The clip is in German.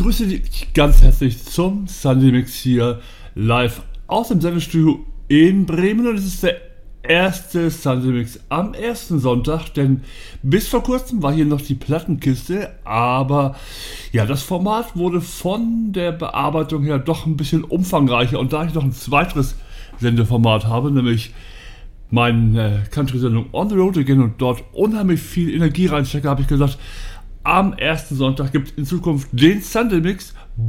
begrüße dich ganz herzlich zum Sunday Mix hier live aus dem Sendestudio in Bremen, und es ist der erste Sunday Mix am ersten Sonntag, denn bis vor kurzem war hier noch die Plattenkiste, aber ja, das Format wurde von der Bearbeitung her doch ein bisschen umfangreicher, und da ich noch ein weiteres Sendeformat habe, nämlich meine Country-Sendung On the Road Again, und dort unheimlich viel Energie reinstecke, habe ich gesagt, am ersten Sonntag gibt es in Zukunft den Sunday Mix